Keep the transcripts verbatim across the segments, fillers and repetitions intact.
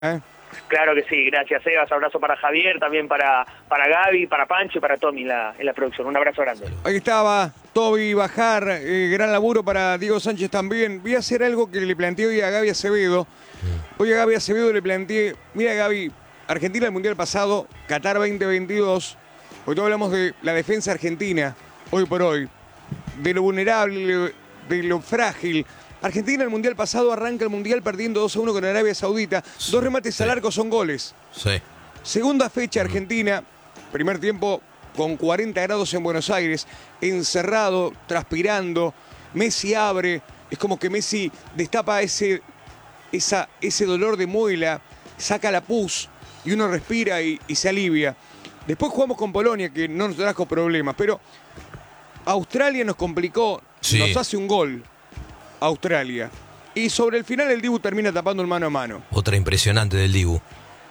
¿Eh? Claro que sí, gracias Sebas, abrazo para Javier, también para, para Gaby, para Pancho y para Tommy en la, en la producción, un abrazo grande. Ahí estaba Toby Bajar, eh, gran laburo para Diego Sánchez también. Voy a hacer algo que le planteé hoy a Gaby Acevedo. Hoy a Gaby Acevedo le planteé, mira Gaby, Argentina el Mundial pasado, Qatar veinte veintidós, hoy todos hablamos de la defensa argentina, hoy por hoy, de lo vulnerable, de lo frágil. Argentina el Mundial pasado arranca el Mundial perdiendo dos a uno con Arabia Saudita. Sí, Dos remates sí. al arco son goles. Sí. Segunda fecha Argentina, primer tiempo con cuarenta grados en Buenos Aires, encerrado, transpirando. Messi abre, es como que Messi destapa ese, esa, ese dolor de muela, saca la pus y uno respira y, y se alivia. Después jugamos con Polonia, que no nos trajo problemas, pero Australia nos complicó, Sí. nos hace un gol. Australia. Y sobre el final el Dibu termina tapando el mano a mano. Otra impresionante del Dibu.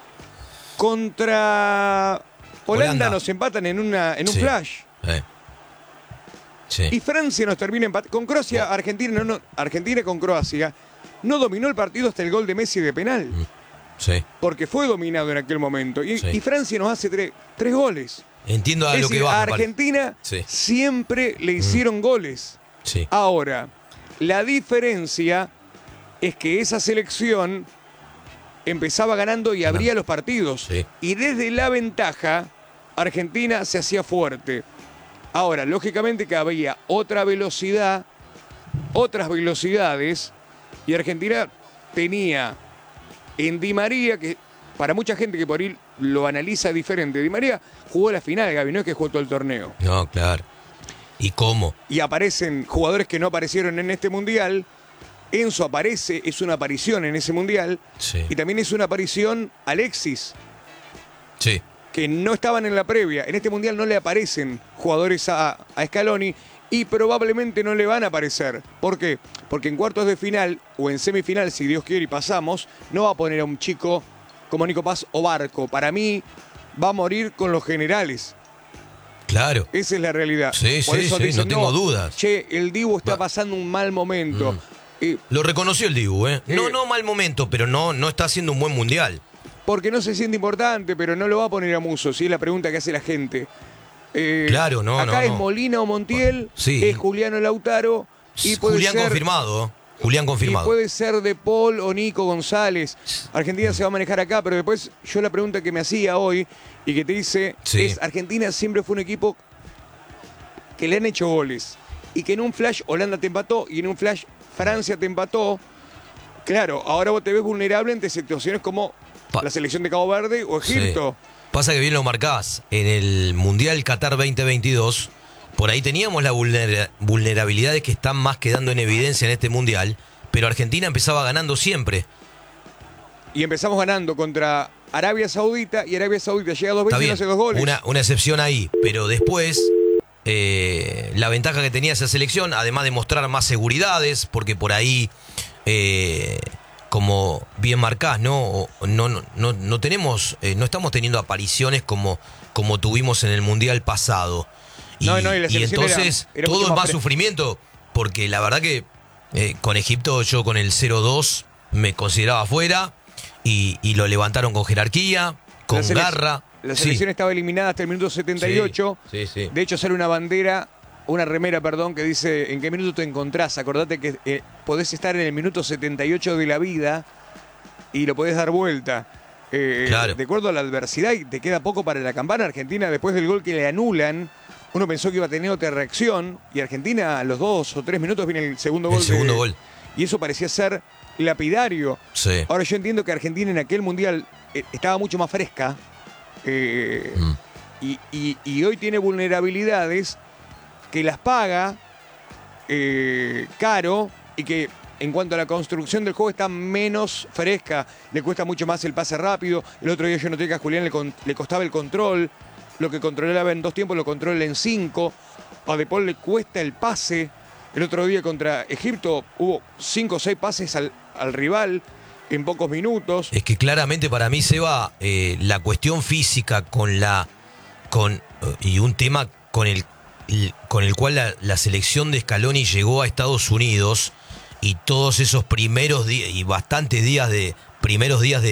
Contra Holanda, Holanda. nos empatan en, una, en un Sí. flash. Eh. Sí. Y Francia nos termina empatando. Con Croacia, No. Argentina, no, no, Argentina con Croacia no dominó el partido hasta el gol de Messi de penal. Sí. Porque fue dominado en aquel momento. Y, Sí. y Francia nos hace tre- tres goles. Entiendo a Es lo decir, que va. a me parece. Argentina Sí. siempre le hicieron goles. Sí. Ahora, la diferencia es que esa selección empezaba ganando y abría los partidos. Sí. Y desde la ventaja, Argentina se hacía fuerte. Ahora, lógicamente que había otra velocidad, otras velocidades, y Argentina tenía en Di María, que para mucha gente que por ahí lo analiza diferente, Di María jugó la final, Gaby, no es que jugó todo el torneo. No, claro. ¿Y cómo? Y aparecen jugadores que no aparecieron en este Mundial. Enzo aparece, es una aparición en ese Mundial. Sí. Y también es una aparición Alexis, Sí. que no estaban en la previa. En este Mundial no le aparecen jugadores a, a Scaloni y probablemente no le van a aparecer. ¿Por qué? Porque en cuartos de final o en semifinal, si Dios quiere y pasamos, no va a poner a un chico como Nico Paz o Barco. Para mí va a morir con los generales. Claro. Esa es la realidad. Sí, Por sí, eso sí, dicen, no tengo dudas. Che, el Dibu está Va. pasando un mal momento. Mm. Eh, Lo reconoció el Dibu, ¿eh? Sí. No, no mal momento, pero no, no está haciendo un buen mundial. porque no se siente importante, pero no lo va a poner a Musso, ¿sí? Es la pregunta que hace la gente. Eh, Claro, no, acá no, es no. Molina o Montiel, Sí. es Juliano Lautaro, y puede Julián ser, confirmado. ¿eh? Julián y confirmado. puede ser De Paul o Nico González. Argentina se va a manejar acá, pero después yo la pregunta que me hacía hoy y que te dice Sí. es, Argentina siempre fue un equipo que le han hecho goles y que en un flash Holanda te empató y en un flash Francia te empató. Claro, ahora vos te ves vulnerable ante situaciones como Pa- la selección de Cabo Verde o Egipto. Sí. Pasa que bien lo marcás. En el Mundial Qatar veinte veintidós, por ahí teníamos la vulnera- vulnerabilidades que están más quedando en evidencia en este Mundial, pero Argentina empezaba ganando siempre. Y empezamos ganando contra Arabia Saudita y Arabia Saudita llega a dos Está veces y no bien, hace dos goles. una, una excepción ahí, pero después eh, la ventaja que tenía esa selección, además de mostrar más seguridades, porque por ahí, eh, como bien marcás, ¿no? No, no, no, no tenemos, eh, no estamos teniendo apariciones como, como tuvimos en el Mundial pasado. Y, No, no, y la y selección entonces era- era todo mucho es más más fresca. sufrimiento, porque la verdad que eh, con Egipto yo con el cero dos me consideraba fuera y, y lo levantaron con jerarquía, con La selec- garra. La Sí. selección estaba eliminada hasta el minuto setenta y ocho. Sí, sí, sí. De hecho, sale una bandera, una remera, perdón, que dice en qué minuto te encontrás. Acordate que eh, podés estar en el minuto setenta y ocho de la vida y lo podés dar vuelta. Eh, Claro. De acuerdo a la adversidad, y te queda poco para la campana. Argentina, después del gol que le anulan, uno pensó que iba a tener otra reacción. Y Argentina, a los dos o tres minutos, viene el segundo El gol. segundo de- gol. Y eso parecía ser lapidario. Sí. Ahora yo entiendo que Argentina en aquel mundial eh, estaba mucho más fresca eh, Mm. y, y- y hoy tiene vulnerabilidades que las paga eh, caro y que en cuanto a la construcción del juego está menos fresca, le cuesta mucho más el pase rápido. El otro día yo noté que a Julián le, con- le costaba el control, lo que controlaba en dos tiempos lo controla en cinco. A De Paul le cuesta el pase. El otro día contra Egipto hubo cinco o seis pases al, al rival en pocos minutos. Es que claramente para mí, Seba, eh, la cuestión física con la. con eh, y un tema con el, el- con el cual la, la selección de Scaloni llegó a Estados Unidos y todos esos primeros días y bastantes días de. primeros días de,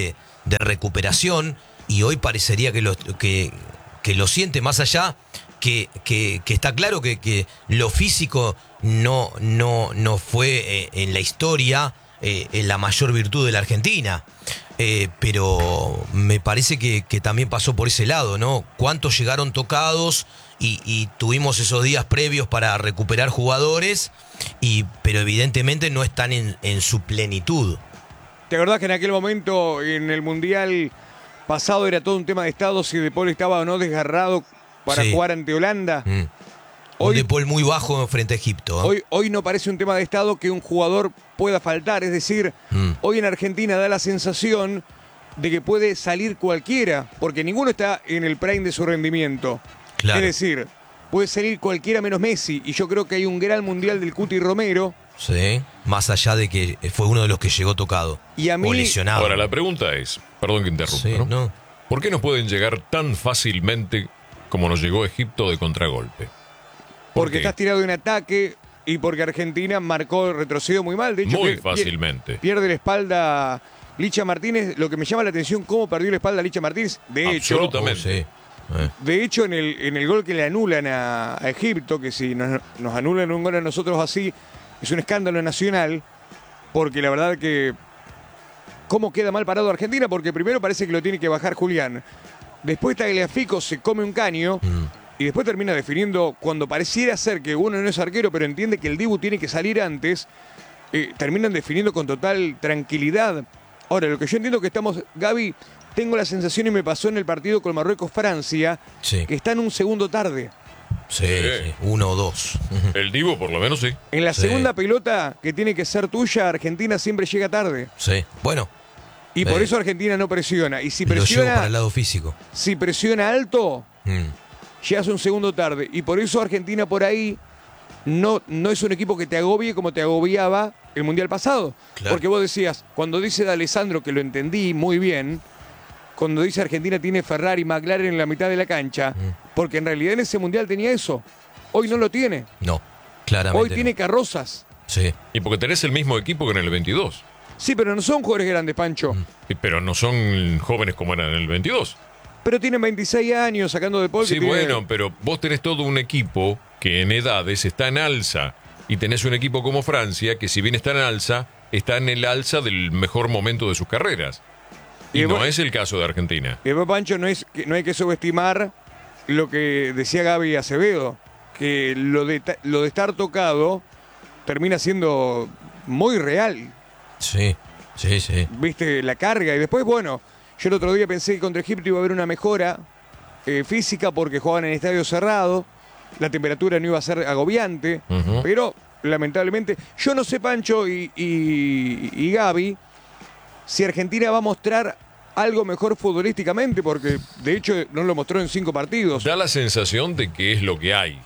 de recuperación, y hoy parecería que lo, que, que lo siente más allá, que, que, que está claro que, que lo físico no, no, no fue eh, en la historia eh, en la mayor virtud de la Argentina. Eh, pero me parece que, que también pasó por ese lado, ¿no? ¿Cuántos llegaron tocados? Y, y tuvimos esos días previos para recuperar jugadores, y, pero evidentemente no están en, en su plenitud. ¿Te acordás que en aquel momento, en el Mundial pasado, era todo un tema de estado, si De Paul estaba o no desgarrado para Sí. jugar ante Holanda? Mm. Hoy- Un De Paul muy bajo frente a Egipto, ¿eh? Hoy, hoy no parece un tema de estado que un jugador pueda faltar, es decir, Mm. hoy en Argentina da la sensación de que puede salir cualquiera, porque ninguno está en el prime de su rendimiento. Claro. Es decir, puede salir cualquiera menos Messi, y yo creo que hay un gran Mundial del Cuti Romero, Sí, más allá de que fue uno de los que llegó tocado y a mí, o lesionado. Ahora, la pregunta es, perdón que interrumpa, Sí, ¿no? no. ¿Por qué nos pueden llegar tan fácilmente como nos llegó Egipto de contragolpe? ¿Por porque qué? estás tirado en ataque y porque Argentina marcó, retrocedió muy mal. De hecho, Muy pier- fácilmente. pierde la espalda Licha Martínez. Lo que me llama la atención, cómo perdió la espalda Licha Martínez. De hecho, Absolutamente. Oh, sí. Eh. de hecho en, el, en el gol que le anulan a, a Egipto, que si nos, nos anulan un gol a nosotros así, es un escándalo nacional, porque la verdad que cómo queda mal parado Argentina, porque primero parece que lo tiene que bajar Julián. Después Tagliafico se come un caño. Mm. Y después termina definiendo, cuando pareciera ser que uno no es arquero, pero entiende que el Dibu tiene que salir antes, eh, terminan definiendo con total tranquilidad. Ahora, lo que yo entiendo que estamos, Gaby, tengo la sensación, y me pasó en el partido con Marruecos-Francia, Sí. que están un segundo tarde. Sí, sí, uno o dos. El Divo, por lo menos, sí. En la Sí. segunda pelota que tiene que ser tuya, Argentina siempre llega tarde. Sí, bueno, Y por Eh, eso Argentina no presiona. Y si lo llevo para el presiona, lado físico. si presiona alto, Mm. llegas un segundo tarde. Y por eso Argentina por ahí no, no es un equipo que te agobie como te agobiaba el Mundial pasado. Claro. Porque vos decías, cuando dice de Alessandro, que lo entendí muy bien, cuando dice Argentina tiene Ferrari y McLaren en la mitad de la cancha, Mm. porque en realidad en ese Mundial tenía eso. Hoy no lo tiene. No, claramente. Hoy no. tiene carrozas. Sí, Y porque tenés el mismo equipo que en el veintidós. Sí, pero no son jugadores grandes, Pancho. Mm. Y- Pero no son jóvenes como eran en el veintidós. Pero tienen veintiséis años sacando de Paul. que Sí, tiene- bueno, pero vos tenés todo un equipo que en edades está en alza. Y tenés un equipo como Francia que, si bien está en alza, está en el alza del mejor momento de sus carreras. Y, Y no bueno- es el caso de Argentina. Y después, Pancho, no, es, que- no hay que subestimar lo que decía Gaby Acevedo, que lo de, ta- lo de estar tocado termina siendo muy real, sí, sí, sí. viste, la carga. Y después, bueno, yo el otro día pensé que contra Egipto iba a haber una mejora eh, física porque jugaban en estadio cerrado, la temperatura no iba a ser agobiante, Ujú. pero lamentablemente, yo no sé, Pancho y, y, y Gaby, si Argentina va a mostrar algo mejor futbolísticamente, porque de hecho no lo mostró en cinco partidos. Da la sensación de que es lo que hay.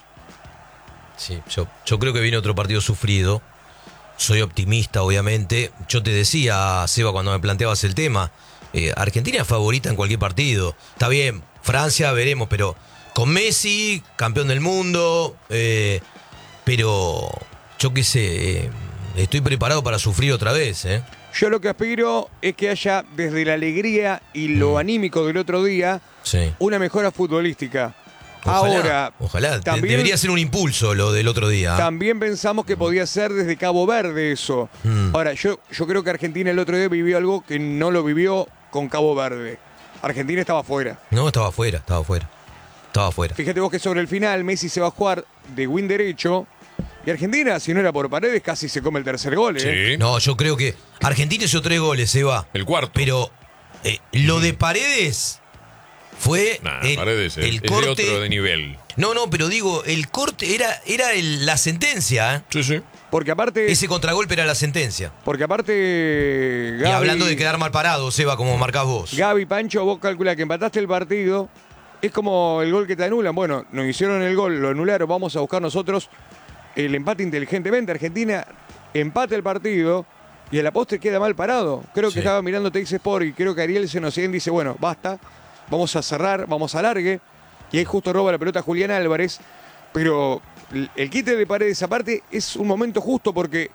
Sí, yo, yo creo que viene otro partido sufrido. Soy optimista, obviamente. Yo te decía, Seba, cuando me planteabas el tema, eh, Argentina es favorita en cualquier partido. Está bien, Francia veremos, pero con Messi, campeón del mundo, eh, pero yo qué sé, eh, estoy preparado para sufrir otra vez, ¿eh? Yo lo que aspiro es que haya, desde la alegría y lo Mm. anímico del otro día, Sí. una mejora futbolística. Ojalá, Ahora, ojalá. De- también- debería ser un impulso lo del otro día. también pensamos que podía ser desde Cabo Verde eso. Mm. Ahora, yo, yo creo que Argentina el otro día vivió algo que no lo vivió con Cabo Verde. Argentina estaba afuera. No, estaba afuera, estaba afuera. Estaba afuera. Fíjate vos que sobre el final Messi se va a jugar de win derecho y Argentina, si no era por Paredes, casi se come el tercer gol. ¿eh? Sí. No, yo creo que Argentina hizo tres goles, Seba. El cuarto. Pero eh, lo de Paredes fue Nah, el, Paredes es, el es de corte. otro de nivel. No, no, pero digo, el corte era, era el- la sentencia. ¿eh? Sí, sí. Porque aparte, Ese contragolpe era la sentencia. porque aparte, Y Gaby, hablando de quedar mal parado, Seba, como marcás vos. Gaby, Pancho, vos calculás que empataste el partido, es como el gol que te anulan. Bueno, nos hicieron el gol, lo anularon, vamos a buscar nosotros el empate inteligentemente. Argentina empata el partido y a la postre queda mal parado. Creo que Sí. estaba mirando Tex Sport y creo que Ariel Senocien dice, bueno, basta, vamos a cerrar, vamos a largue. Y ahí justo roba la pelota Julián Álvarez. Pero el, el quite de Paredes aparte es un momento justo porque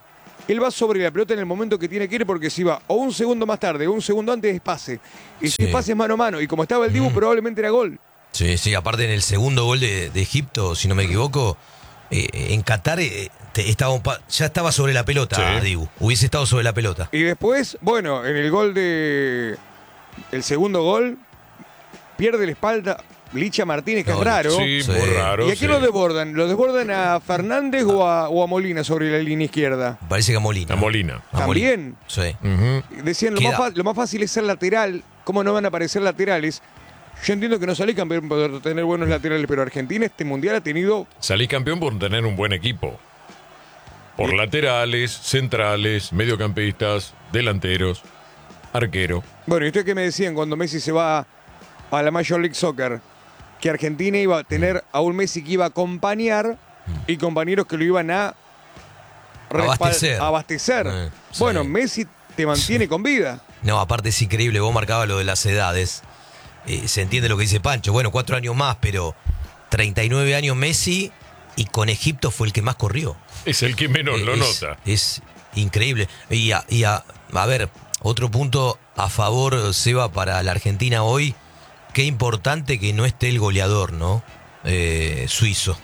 él va sobre la pelota en el momento que tiene que ir, porque si va o un segundo más tarde o un segundo antes es pase. Y si Sí. es pase es mano a mano. Y como estaba el Dibu, Mm. probablemente era gol. Sí, sí, aparte en el segundo gol de, de Egipto, si no me equivoco, eh, en Qatar eh, te- estaba un pa- ya estaba sobre la pelota, Sí. Dibu. Hubiese estado sobre la pelota. Y después, bueno, en el gol de... El segundo gol, pierde la espalda Licha Martínez, que No, es raro. Sí, Sí. muy raro. ¿Y a quién sí. lo desbordan? ¿Lo desbordan a Fernández o a, o a Molina sobre la línea izquierda? Parece que a Molina. A Molina. A Molina. También. Sí. Ujú. Decían, lo Queda. más, fa- lo más fácil es ser lateral. ¿Cómo no van a aparecer laterales? Yo entiendo que no salí campeón por tener buenos laterales, pero Argentina este mundial ha tenido... Salí campeón por tener un buen equipo. Por laterales, centrales, mediocampistas, delanteros, arquero. Bueno, ¿y ustedes qué me decían cuando Messi se va a la Major League Soccer? Que Argentina iba a tener a un Messi que iba a acompañar y compañeros que lo iban a respal- Abastecer. abastecer. Eh, sí. Bueno, Messi te mantiene con vida. No, aparte es increíble, vos marcabas lo de las edades. Eh, se entiende lo que dice Pancho. Bueno, cuatro años más, pero treinta y nueve años Messi y con Egipto fue el que más corrió. Es el que menos Eh, lo es, nota. Es increíble. Y, a, y a, a ver, otro punto a favor, Seba, para la Argentina hoy. Qué importante que no esté el goleador, ¿no? Eh, suizo.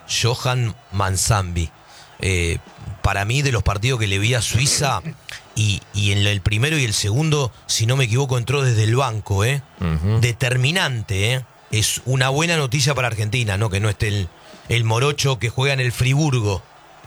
Johan Manzambi. Eh, para mí, de los partidos que le vi a Suiza, y, y en el primero y el segundo, si no me equivoco, entró desde el banco, ¿eh? Ujú. Determinante, ¿eh? Es una buena noticia para Argentina, ¿no? Que no esté el, el morocho que juega en el Friburgo.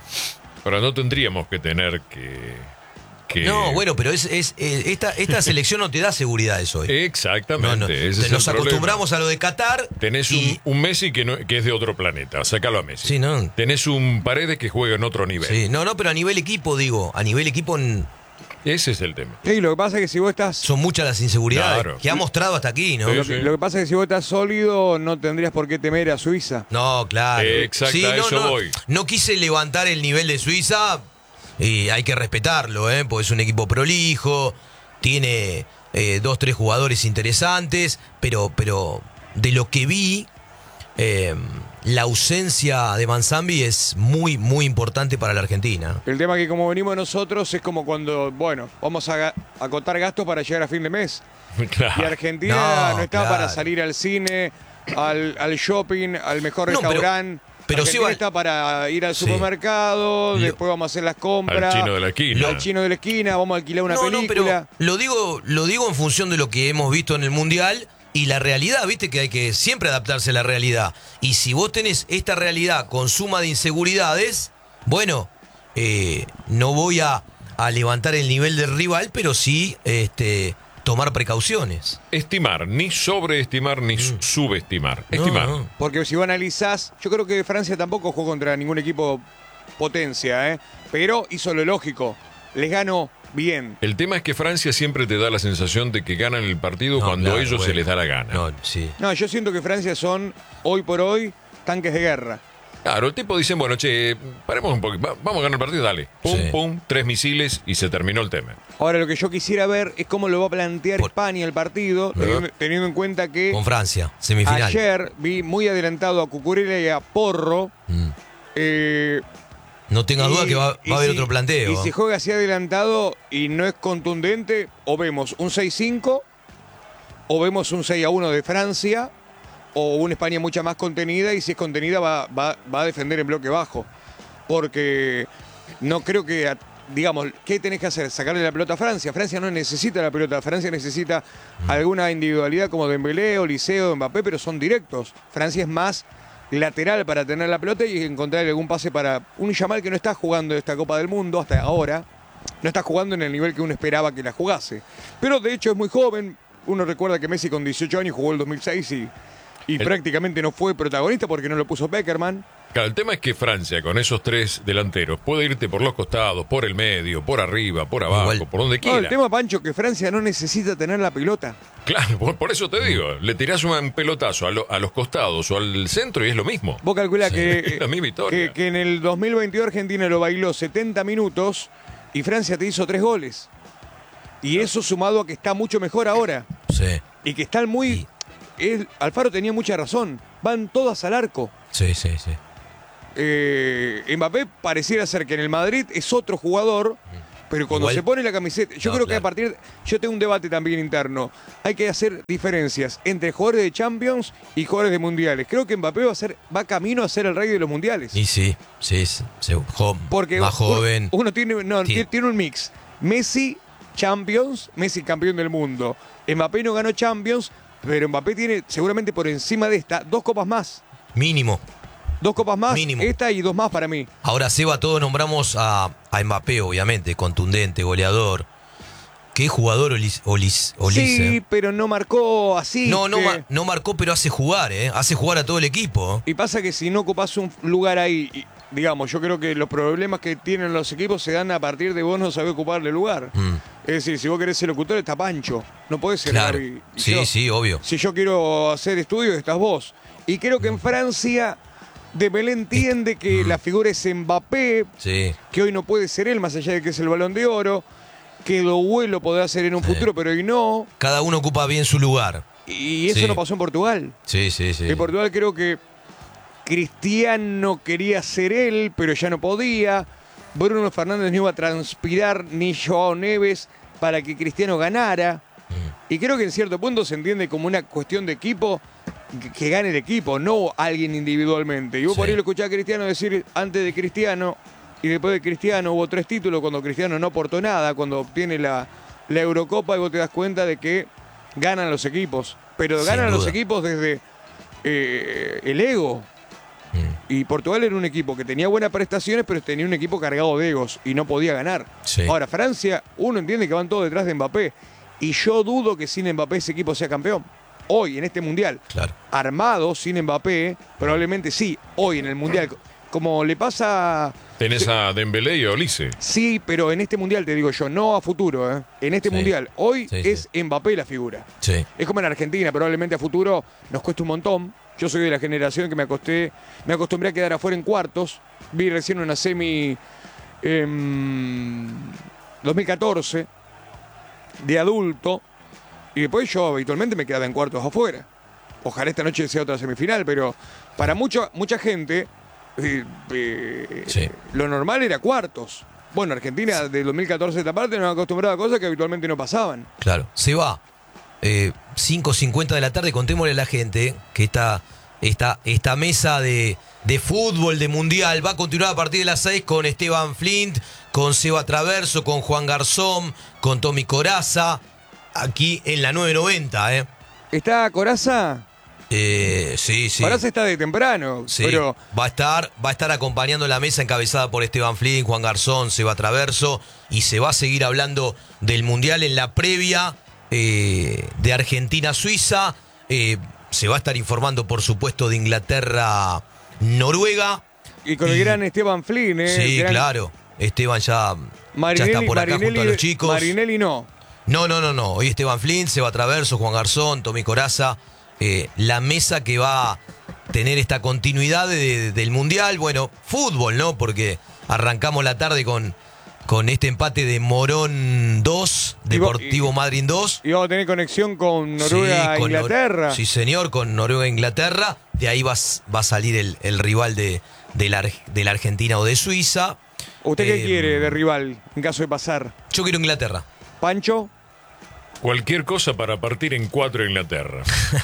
Pero no tendríamos que tener que... que- No, bueno, pero es, es, eh, esta, esta selección no te da seguridad eso hoy. Exactamente. No, no. ese es Te- el Nos problema. acostumbramos a lo de Qatar. Tenés y, un, un Messi que, no- que es de otro planeta, sácalo a Messi. Sí, no. Tenés un Paredes que juega en otro nivel. Sí, no, no, pero a nivel equipo, digo, a nivel equipo en- Ese es el tema. Sí, lo que pasa es que si vos estás... son muchas las inseguridades Claro. que ha mostrado hasta aquí, ¿no? Sí, Lo sí. que, lo que pasa es que si vos estás sólido, no tendrías por qué temer a Suiza. No, claro. Exacto, a no, eso no, voy. no quise levantar el nivel de Suiza y hay que respetarlo, ¿eh? Porque es un equipo prolijo, tiene eh, dos, tres jugadores interesantes, pero, pero de lo que vi, eh, la ausencia de Manzambi es muy, muy importante para la Argentina. El tema que como venimos nosotros es como cuando, bueno, vamos a ga- acotar gastos para llegar a fin de mes. Claro. Y Argentina no, No, está claro. para salir al cine, al, al shopping, al mejor No, pero- restaurante. pero sí Argentina va- está para ir al Sí. supermercado, Lo- después vamos a hacer las compras. Al chino de la esquina. Al chino de la esquina, vamos a alquilar una no, no, película. pero lo digo, lo digo en función de lo que hemos visto en el Mundial y la realidad, viste que hay que siempre adaptarse a la realidad. Y si vos tenés esta realidad con suma de inseguridades, bueno, eh, no voy a, a levantar el nivel del rival, pero sí este, tomar precauciones. Estimar, ni sobreestimar ni su- subestimar. No, Estimar. no. Porque si vos analizás, yo creo que Francia tampoco jugó contra ningún equipo potencia, ¿eh? Pero hizo lo lógico. Les ganó bien. El tema es que Francia siempre te da la sensación de que ganan el partido No, cuando a claro, ellos se bueno. les da la gana. No, sí. No, yo siento que Francia son, hoy por hoy, tanques de guerra. Claro, el tipo dice, bueno, che, paremos un poquito, va- vamos a ganar el partido, dale. Pum, Sí. pum, tres misiles y se terminó el tema. Ahora, lo que yo quisiera ver es cómo lo va a plantear Por- España el partido, Ajá. teniendo, teniendo en cuenta que Con Francia, semifinal. ayer vi muy adelantado a Cucurella y a Porro. Mm. eh, No tengas y- duda que va, va y a haber si- otro planteo. Y si juega así adelantado y no es contundente, o vemos un seis cinco, o vemos un seis a uno de Francia, o una España mucha más contenida, y si es contenida va, va, va a defender en bloque bajo. Porque no creo que, a- digamos, ¿qué tenés que hacer? Sacarle la pelota a Francia. Francia no necesita la pelota, Francia necesita alguna individualidad como Dembélé, Oliseo, Mbappé, pero son directos. Francia es más lateral para tener la pelota y encontrar algún pase para un Yamal que no está jugando esta Copa del Mundo hasta ahora. No está jugando en el nivel que uno esperaba que la jugase. Pero de hecho es muy joven. Uno recuerda que Messi con dieciocho años jugó el dos mil seis y, y El- prácticamente no fue protagonista porque no lo puso Beckerman. Claro, el tema es que Francia, con esos tres delanteros, puede irte por los costados, por el medio, por arriba, por abajo, Igual. por donde No, quiera. el tema, Pancho, que Francia no necesita tener la pelota. Claro, por, por eso te digo, le tirás un pelotazo a, lo- a los costados o al centro y es lo mismo. Vos calculás Sí. que, Es la misma historia. que, que en el dos mil veintidós Argentina lo bailó setenta minutos y Francia te hizo tres goles. Y eso sumado a que está mucho mejor ahora. Sí, Y que están muy... es- Alfaro tenía mucha razón. Van todas al arco. sí, sí, sí. Eh, Mbappé pareciera ser que en el Madrid es otro jugador, pero cuando Igual. se pone la camiseta, yo No, creo que claro. a partir de, yo tengo un debate también interno. Hay que hacer diferencias entre jugadores de Champions y jugadores de mundiales. Creo que Mbappé va a ser va camino a ser el rey de los mundiales. Y sí, sí, sí, sí, jo- Porque más uno- joven. Uno, tiene, no, Sí. tiene, tiene un mix. Messi, Champions, Messi campeón del mundo. Mbappé no ganó Champions, pero Mbappé tiene seguramente por encima de esta dos copas más. Mínimo. Dos copas más, Mínimo. esta y dos más para mí. Ahora, Seba, todos nombramos a, a Mbappé, obviamente, contundente, goleador. ¿Qué jugador Olis, Olis, Olise? Sí, pero no marcó así. No, no, que- ma- no marcó, pero hace jugar, ¿eh? Hace jugar a todo el equipo. Y pasa que si no ocupas un lugar ahí, y, digamos, yo creo que los problemas que tienen los equipos se dan a partir de vos no sabés ocuparle lugar. Mm. Es decir, si vos querés ser locutor, está Pancho. No podés ser Claro. Gaby. Y Sí, yo- sí, obvio. Si yo quiero hacer estudios, estás vos. Y creo que en Francia, Dembélé entiende que Mm. la figura es Mbappé, Sí. que hoy no puede ser él, más allá de que es el Balón de Oro, que Doué lo podrá hacer en un Sí. futuro, pero hoy no. Cada uno ocupa bien su lugar. Y eso Sí. no pasó en Portugal. Sí, sí, sí. En Portugal creo que Cristiano quería ser él, pero ya no podía. Bruno Fernández no iba a transpirar ni Joao Neves para que Cristiano ganara. Mm. Y creo que en cierto punto se entiende como una cuestión de equipo, que, que gane el equipo, no alguien individualmente. Y vos Sí. por ahí lo escuchás a Cristiano decir antes de Cristiano y después de Cristiano hubo tres títulos cuando Cristiano no aportó nada, cuando obtiene la, la Eurocopa y vos te das cuenta de que ganan los equipos. Pero Sin ganan los duda. equipos desde eh, el ego. Mm. Y Portugal era un equipo que tenía buenas prestaciones, pero tenía un equipo cargado de egos y no podía ganar. Sí. Ahora, Francia, uno entiende que van todos detrás de Mbappé. Y yo dudo que sin Mbappé ese equipo sea campeón. Hoy, en este Mundial. Claro. Armado, sin Mbappé, probablemente sí. Hoy, en el Mundial. Como le pasa... Tenés a Dembélé y a Olise. Sí, pero en este Mundial, te digo yo, no a futuro. ¿eh? En este Sí. Mundial, hoy Sí, es sí. Mbappé la figura. Sí. Es como en Argentina, probablemente a futuro nos cueste un montón. Yo soy de la generación que me acosté, me acostumbré a quedar afuera en cuartos. Vi recién una semi en dos mil catorce de adulto y después yo habitualmente me quedaba en cuartos afuera. Ojalá esta noche sea otra semifinal, pero para mucho, mucha gente eh, eh, Sí. lo normal era cuartos. Bueno, Argentina de dos mil catorce esta parte nos ha acostumbrado a cosas que habitualmente no pasaban. Claro. Se va. Eh, cinco cincuenta de la tarde, contémosle a la gente que esta, esta, esta mesa de, de fútbol, de mundial, va a continuar a partir de las seis con Esteban Flint, con Seba Traverso, con Juan Garzón, con Tommy Coraza, aquí en la nueve noventa, ¿eh? ¿Está Coraza? Eh, sí, sí. Coraza está de temprano, Sí, pero va a estar, va a estar acompañando la mesa encabezada por Esteban Flint, Juan Garzón, Seba Traverso, y se va a seguir hablando del Mundial en la previa eh, de Argentina-Suiza. Eh, se va a estar informando, por supuesto, de Inglaterra-Noruega. y con el y- gran Esteban Flynn, ¿eh? Sí, El gran claro. Esteban ya, ya Marinelli, está por acá Marinelli, junto a los chicos. Marinelli no. No, no, no, no. Hoy Esteban Flint, Seba Traverso, Juan Garzón, Tommy Coraza. Eh, la mesa que va a tener esta continuidad de- del Mundial. Bueno, fútbol, ¿no? Porque arrancamos la tarde con, con este empate de Morón dos, Y vos- Deportivo Madrid dos. Y vamos a tener conexión con Noruega Sí, e con Nor- Inglaterra. Sí, señor, con Noruega e Inglaterra. De ahí va, a s- va a salir el, el rival de, de, la, Ar- de la Argentina o de Suiza. ¿Usted qué Eh, quiere de rival en caso de pasar? Yo quiero Inglaterra. ¿Pancho? Cualquier cosa para partir en cuatro a Inglaterra.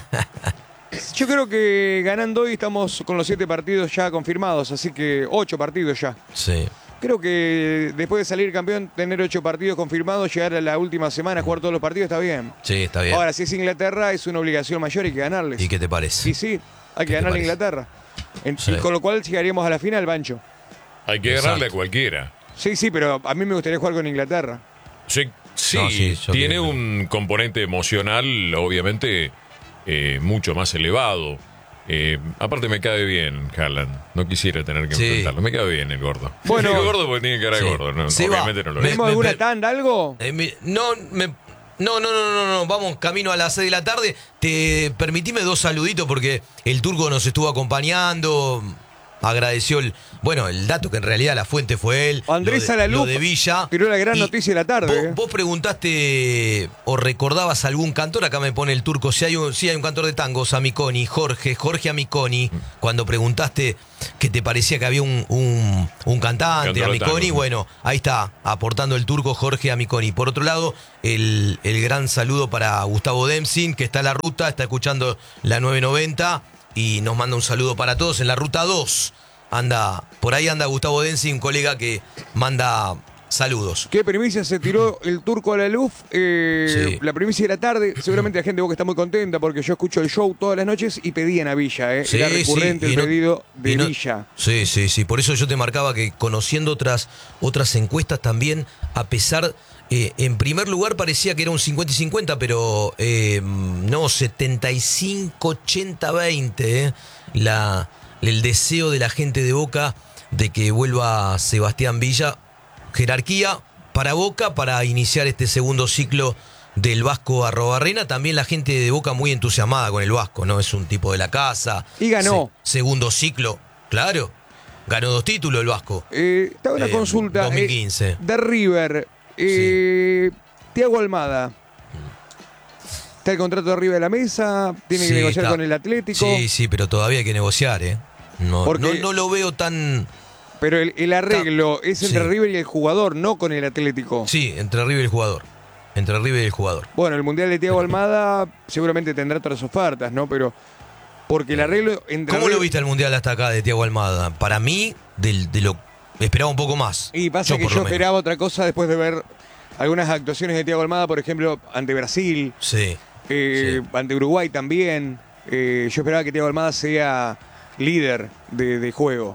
Yo creo que ganando hoy estamos con los siete partidos ya confirmados, así que ocho partidos ya. Sí. Creo que después de salir campeón, tener ocho partidos confirmados, llegar a la última semana, jugar todos los partidos, está bien. Sí, está bien. Ahora, si es Inglaterra, es una obligación mayor y hay que ganarles. ¿Y qué te parece? Y sí, hay ¿Qué que te ganarle a parece? Inglaterra. En- Sí. y con lo cual llegaríamos a la final, Pancho. Hay que Exacto. ganarle a cualquiera. Sí, sí, pero a mí me gustaría jugar con Inglaterra. Sí, sí, No, sí, yo tiene creo. un componente emocional, obviamente, eh, mucho más elevado. Eh, aparte me cae bien, Haaland. No quisiera tener que Sí. enfrentarlo. Me cae bien el gordo. Bueno. Digo gordo porque tiene cara de Sí. gordo. No, Se va. obviamente no lo Me- es. ¿Tenemos me- alguna me- tanda, algo? Eh, mi- no, me, no, no, no, no, no, vamos camino a las seis de la tarde. Te permitime dos saluditos porque el turco nos estuvo acompañando. agradeció el, bueno, el dato que en realidad la fuente fue él. Andrés lo de, Alaluz lo de Villa. tiró la gran Y noticia de la tarde. Vos, eh. vos preguntaste o recordabas algún cantor, acá me pone el turco, si hay un, si hay un cantor de tangos, Amiconi, Jorge, Jorge Amiconi, cuando preguntaste que te parecía que había un, un, un cantante, Cantor de Amiconi, tango. bueno, ahí está, aportando el turco Jorge Amiconi. Por otro lado, el, el gran saludo para Gustavo Dempsey, que está en la ruta, está escuchando la nueve noventa y nos manda un saludo para todos en la ruta dos. Anda, por ahí anda Gustavo Densi, un colega que manda saludos. ¿Qué primicia se tiró el turco a la luz? Eh, Sí. La primicia de la tarde, seguramente la gente de Boca está muy contenta porque yo escucho el show todas las noches y pedían a Villa, ¿eh? Sí, Era recurrente sí, y el no- pedido de y no- Villa. Sí, sí, sí. Por eso yo te marcaba que conociendo otras, otras encuestas también, a pesar, eh, en primer lugar parecía que era un cincuenta y cincuenta, pero eh, no, setenta y cinco, ochenta, veinte, eh, la, el deseo de la gente de Boca de que vuelva Sebastián Villa. Jerarquía para Boca para iniciar este segundo ciclo del Vasco Arrobarrena. También la gente de Boca muy entusiasmada con el Vasco, ¿no? Es un tipo de la casa. Y ganó. Se- segundo ciclo, claro. Ganó dos títulos el Vasco. Eh, estaba una Eh, consulta. dos mil quince. eh, de River. Eh, Tiago Almada. ¿Está el contrato arriba de la mesa? ¿Tiene que Sí, negociar está. con el Atlético? Sí, sí, pero todavía hay que negociar, ¿eh? No, Porque- no, no lo veo tan... Pero el, el arreglo es entre Sí. River y el jugador, no con el Atlético. Sí, entre River y el jugador. Entre River y el jugador. Bueno, el Mundial de Tiago Almada seguramente tendrá otras ofertas, ¿no? Pero porque el arreglo entre ¿Cómo lo River- viste al Mundial hasta acá de Thiago Almada? Para mí, del, de lo esperaba un poco más. Y pasa que por yo lo menos. esperaba otra cosa después de ver algunas actuaciones de Tiago Almada, por ejemplo, ante Brasil, Sí. eh, Sí. ante Uruguay también. Eh, yo esperaba que Tiago Almada sea líder de, de juego.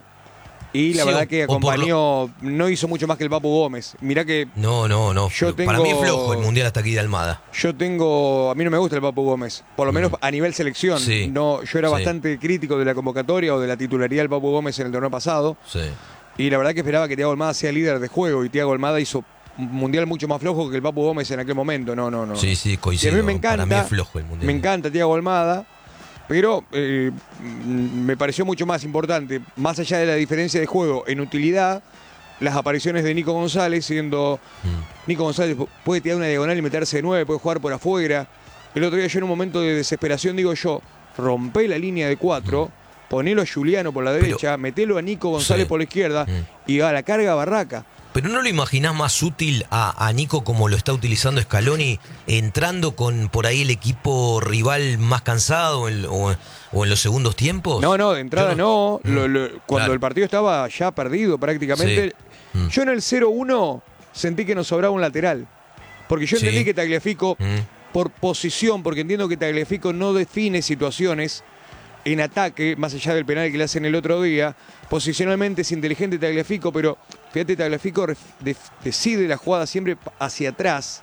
Y la Sí, verdad o- que o por acompañó, no hizo mucho más que el Papu Gómez. Mirá que No, no, no. Yo Para tengo- mí es flojo el Mundial hasta aquí de Almada. yo tengo, a mí no me gusta el Papu Gómez, por lo menos a nivel selección. Sí. No, yo era Sí. bastante crítico de la convocatoria o de la titularidad del Papu Gómez en el torneo pasado. Sí. Y la verdad que esperaba que Thiago Almada sea líder de juego y Thiago Almada hizo un mundial mucho más flojo que el Papu Gómez en aquel momento. No, no, no. Sí, sí, Y coincido. a mí me encanta, Para mí es flojo el Mundial. me encanta Thiago Almada, pero eh, mm, me pareció mucho más importante, más allá de la diferencia de juego en utilidad, las apariciones de Nico González, siendo Mm. Nico González puede tirar una diagonal y meterse de nueve, puede jugar por afuera. El otro día yo en un momento de desesperación digo yo, rompé la línea de cuatro, ponelo a Juliano por la Pero- derecha, metelo a Nico González Sí. por la izquierda Mm. y a la carga Barraca. Pero ¿no lo imaginás más útil a, a Nico como lo está utilizando Scaloni, entrando con por ahí el equipo rival más cansado en- o, o en los segundos tiempos? No, no, de entrada Yo no. Mm, Lo- lo- cuando claro. el partido estaba ya perdido prácticamente. Sí. Mm. Yo en el cero uno sentí que nos sobraba un lateral. Porque yo Sí. entendí que Tagliafico, Mm. por posición, porque entiendo que Tagliafico no define situaciones en ataque, más allá del penal que le hacen el otro día. Posicionalmente es inteligente Tagliafico, pero fíjate, Tagliafico ref- def- decide la jugada siempre hacia atrás.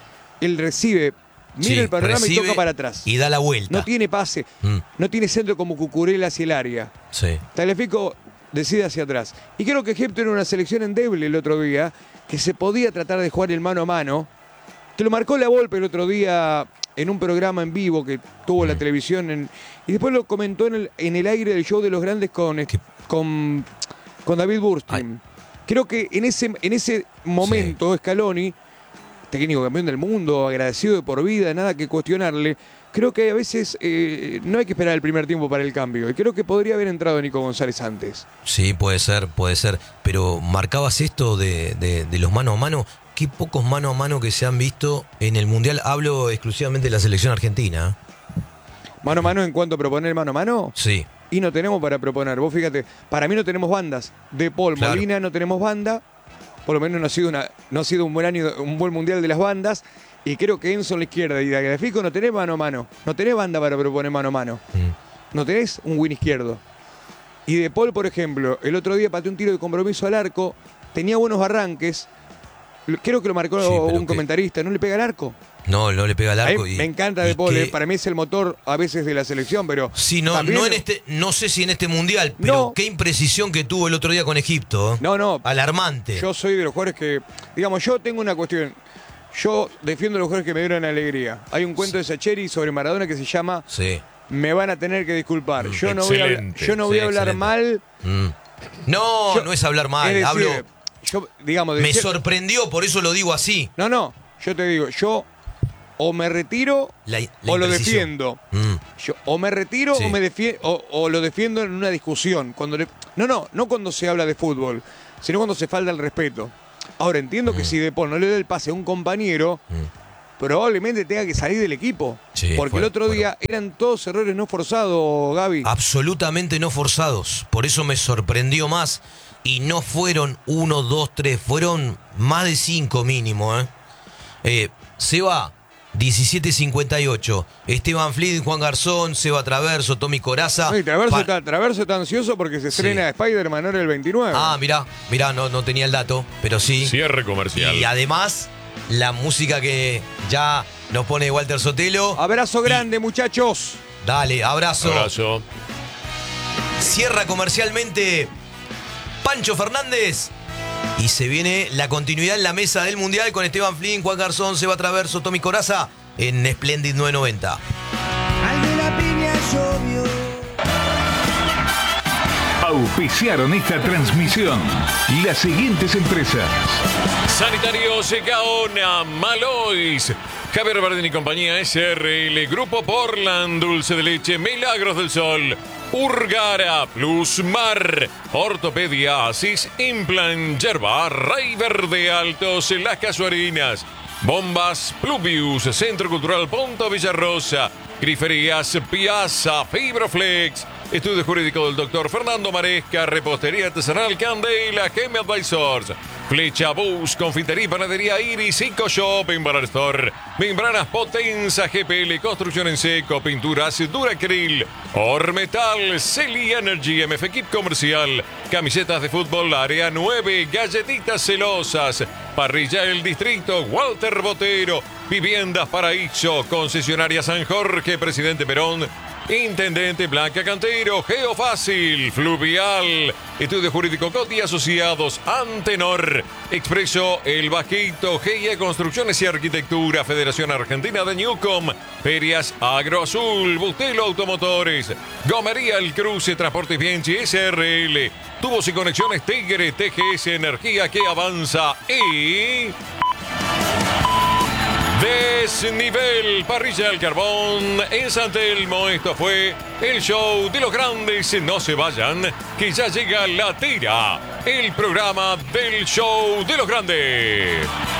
Él recibe, mira Sí, el panorama y recibe toca para atrás. Y da la vuelta. No tiene pase, Mm, no tiene centro como Cucurella hacia el área. sí. Tagliafico decide hacia atrás. Y creo que Egipto era una selección endeble el otro día, que se podía tratar de jugar el mano a mano. Te lo marcó la Volpe el otro día en un programa en vivo que tuvo la televisión. en- y después lo comentó en el, en el aire del show de los grandes con, ¿Qué? con, con David Burstein. Creo que en ese, en ese momento Scaloni, técnico campeón del mundo, agradecido de por vida, nada que cuestionarle. Creo que a veces eh, no hay que esperar el primer tiempo para el cambio. Y creo que podría haber entrado Nico González antes. Sí, puede ser, puede ser. Pero marcabas esto de, de- de los mano a mano. Qué pocos mano a mano que se han visto en el Mundial. Hablo exclusivamente de la selección argentina. Mano a mano en cuanto a proponer mano a mano. Sí. Y no tenemos para proponer. Vos fíjate, para mí no tenemos bandas. De Paul, Claro. Molina no tenemos banda. Por lo menos no ha sido, una, no ha sido un buen año, un buen mundial de las bandas. Y creo que Enzo en la izquierda y Tagliafico no tenés mano a mano. No tenés banda para proponer mano a mano. Mm. No tenés un win izquierdo. Y de Paul, por ejemplo, el otro día pateó un tiro de compromiso al arco. Tenía buenos arranques. Lo- Creo que lo marcó Sí, pero un que- comentarista. ¿No le pega al arco? No, no le pega al A mí arco. y- me encanta y De Paul. que- eh. Para mí es el motor a veces de la selección, pero... Sí, no, también- no en este, no sé si en este mundial, pero No. qué imprecisión que tuvo el otro día con Egipto. ¿eh? No, no. Alarmante. Yo soy de los jugadores que, digamos, yo tengo una cuestión. Yo defiendo a los jugadores que me dieron alegría. Hay un cuento de Sacheri sobre Maradona que se llama Sí. me van a tener que disculpar. Yo no voy a, hablar- Excelente, yo no voy sí, a hablar excelente. mal. Mm. No, Yo- no es hablar mal, es decir, hablo. yo, digamos, Me decir- sorprendió, por eso lo digo así. No, no, yo te digo, yo o me retiro La- la o lo imprecisión. defiendo. Mm. Yo o me retiro Sí. o me defie- o, o lo defiendo en una discusión. Cuando le- no, no, no cuando se habla de fútbol, sino cuando se falta el respeto. Ahora entiendo que si De Paul no le da el pase a un compañero, probablemente tenga que salir del equipo. Sí, porque fue- el otro fueron- día eran todos errores no forzados, Gaby. Absolutamente no forzados. Por eso me sorprendió más. Y no fueron uno, dos, tres. Fueron más de cinco mínimo. ¿eh? Eh, Seba, diecisiete cincuenta y ocho. Esteban Flynn, Juan Garzón, Seba Traverso, Tommy Coraza. No, y Traverso, Pa- está, Traverso está ansioso porque se estrena Spider-Man ahora el veintinueve. Ah, mirá, mirá, no, no tenía el dato, pero sí. Cierre comercial. Y además, la música que ya nos pone Walter Sotelo. Abrazo grande, muchachos. Dale, abrazo. Abrazo. Cierra comercialmente Pancho Fernández. Y se viene la continuidad en la mesa del Mundial con Esteban Flynn, Juan Garzón, Seba Traverso, Tommy Coraza en Splendid novecientos noventa. Al de la piña llovió. Auspiciaron esta transmisión las siguientes empresas. Sanitarios Gaona, Malois, Javier Bardini y compañía S R L, Grupo Portland, Dulce de Leche, Milagros del Sol, Urgara, Plusmar, Ortopedia, Asis, Implant, Yerba, Rey Verde Altos, Las Casuarinas, Bombas, Pluvius, Centro Cultural Punto Villarrosa, Griferías, Piazza, Fibroflex, Estudio Jurídico del doctor Fernando Maresca, Repostería Artesanal Candela, Gem Advisors, Flecha Bus, Confitería y Panadería Iris, Ico Shop, Bar Store, Membranas Potenza, G P L, Construcción en Seco, Pinturas Duracril, Ormetal, Celi Energy, M F Kit Comercial, Camisetas de Fútbol Área nueve, Galletitas Celosas, Parrilla El Distrito, Walter Botero, Viviendas Paraíso, Concesionaria San Jorge, Presidente Perón, Intendente Blanca Cantero, Geofácil, Fluvial, Estudio Jurídico Coti Asociados, Antenor, Expreso El Bajito, G I A Construcciones y Arquitectura, Federación Argentina de Newcom, Ferias Agro Azul, Bustelo Automotores, Gomería El Cruce, Transportes Bienchi S R L, Tubos y Conexiones Tigre, T G S Energía que avanza y... Desnivel, Parrilla del Carbón en San Telmo. Esto fue el show de los grandes. No se vayan, que ya llega La Tira, el programa del show de los grandes.